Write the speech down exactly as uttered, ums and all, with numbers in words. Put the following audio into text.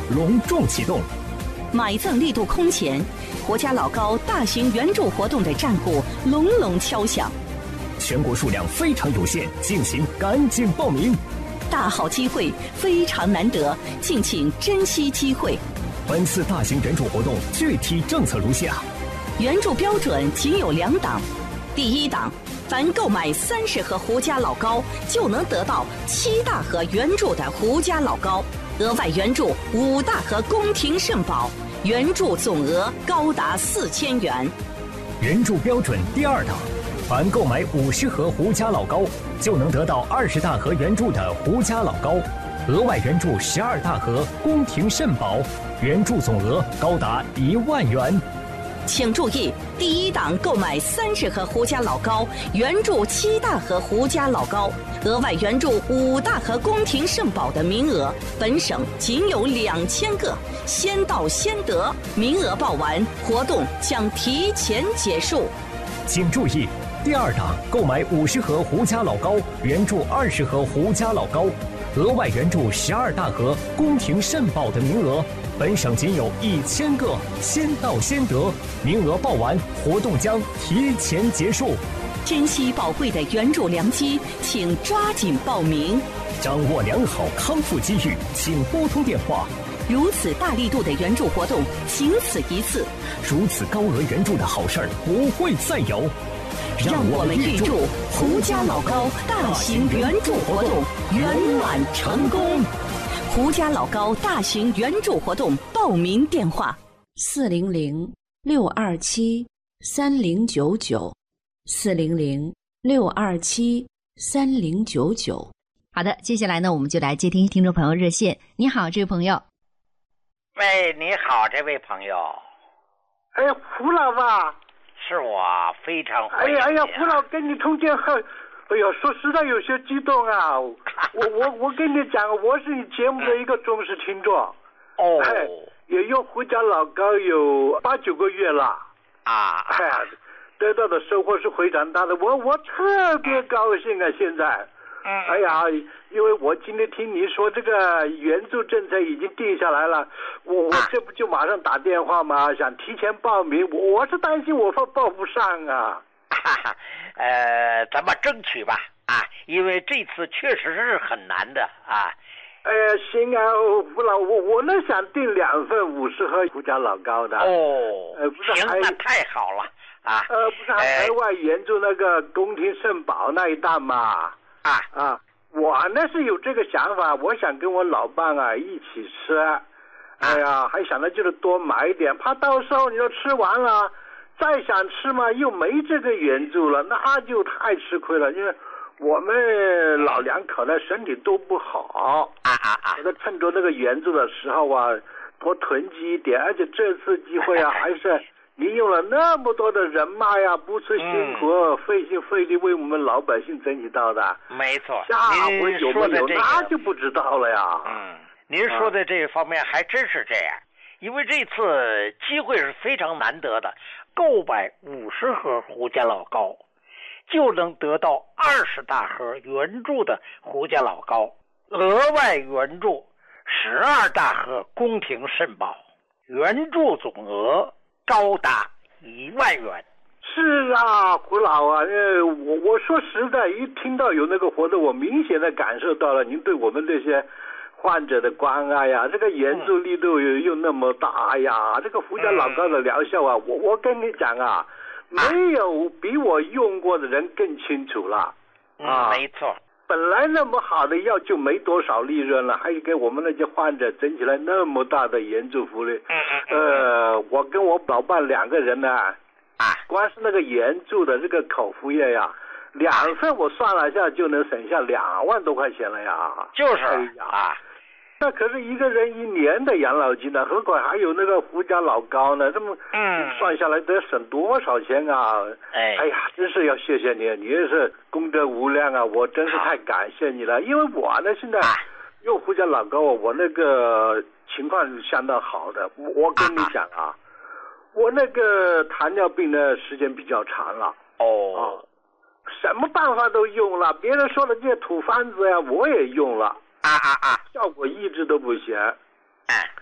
隆重启动。 买赠力度空前，胡家老高大型援助活动的战鼓隆隆敲响。 全国数量非常有限，敬请赶紧报名。 大好机会非常难得，敬请珍惜机会。 本次大型援助活动具体政策如下： 援助标准仅有两档，第一档，凡购买三十盒胡家老高，就能得到七大盒援助的胡家老高，额外援助五大盒宫廷圣宝，援助总额高达四千元。 援助标准第二档，凡购买五十盒胡家老高，就能得到二十大盒援助的胡家老高，额外援助十二大盒宫廷圣宝，援助总额高达一万元。 请注意，第一档购买三十盒胡家老高，援助七大盒胡家老高，额外援助五大盒宫廷圣宝的名额，本省仅有两千个，先到先得，名额报完，活动将提前结束。 请注意，第二档购买五十盒胡家老高，援助二十盒胡家老高，额外援助十二大盒宫廷圣宝的名额，本省仅有一千个，先到先得，名额报完，活动将提前结束。 珍惜宝贵的援助良机，请抓紧报名。 掌握良好康复机遇，请拨通电话。 如此大力度的援助活动，仅此一次。 如此高额援助的好事儿不会再有。 让我们预祝胡家老高大型援助活动圆满成功。胡家老高大型援助活动报名电话： 四零零六二七三零九九，四零零六二七三零九九。 好的，接下来呢，我们就来接听听众朋友热线。你好，这位朋友。 喂，你好，这位朋友。 哎，胡老吧？ 是我，非常欢哎呀哎呀， 迎胡老跟你通电话，哎呀，说实在有些激动啊！我我我跟你讲，我是你节目的一个忠实听众。 哦。 哎，也用胡家老高有八九个月了。 啊。 哎呀，得到的收获是非常大的，我我特别高兴啊！现在。 嗯。 哎呀，因为我今天听你说这个援助政策已经定下来了，我我这不就马上打电话嘛，想提前报名，我我是担心我报报不上啊。 哈哈，呃，咱们争取吧，啊，因为这次确实是很难的啊。 呃，行啊，胡老，我我那想订两份五十盒胡家老高的。 哦。 呃，不是行， 还那太好了啊。 呃，不是还额外援助那个宫廷圣宝那一档嘛？ 啊啊，我呢是有这个想法，我想跟我老伴啊一起吃。哎呀，还想着就是多买一点，怕到时候你说吃完了，再想吃嘛又没这个援助了，那就太吃亏了。因为我们老两口呢身体都不好， 啊啊啊！ 我在趁着那个援助的时候啊，多囤积一点，而且这次机会啊还是。你用了那么多的人脉呀，不辞辛苦、嗯、费心费力为我们老百姓争取到的。 没错， 下回有没有、这个、那就不知道了呀。 嗯，您说的这方面还真是这样，啊、因为这次机会是非常难得的，购买五十盒胡家老高，就能得到二十大盒援助的胡家老高，额外援助十二大盒宫廷圣宝，援助总额高达一万元。 是啊，胡老啊，呃，我我说实在，一听到有那个活动，我明显的感受到了您对我们这些患者的关爱呀，这个援助力度又又那么大呀，这个胡家老高的疗效啊，我我跟你讲啊，没有比我用过的人更清楚了。 啊，没错。 本来那么好的药就没多少利润了，还给我们那些患者整起来那么大的援助福利。 嗯嗯。 呃，我跟我老伴两个人呢， 啊， 光是那个援助的这个口服液呀，两份我算了一下就能省下两万多块钱了呀。 就是。 哎呀。 啊。 那可是一个人一年的养老金呢，何况还有那个胡家老高呢，这么嗯算下来得省多少钱啊？ 哎， 哎呀，真是要谢谢你，你也是功德无量啊！我真是太感谢你了，因为我呢现在用胡家老高，我那个情况是相当好的。我我跟你讲啊，我那个糖尿病的时间比较长了。 哦， 什么办法都用了，别人说的这些土方子呀，我也用了。 啊啊啊！ 效果一直都不行。 哎，